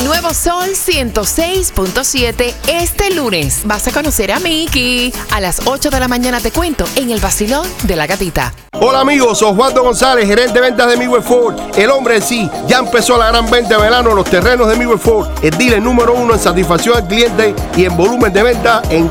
el Nuevo Sol 106.7. Este lunes vas a conocer a Miki. A las 8 de la mañana te cuento en el vacilón de la gatita. Hola amigos, soy Osvaldo González, gerente de ventas de Midway Ford. El hombre en sí, ya empezó la gran venta de verano en los terrenos de Midway Ford. El dealer número 1 en satisfacción al cliente y en volumen de venta en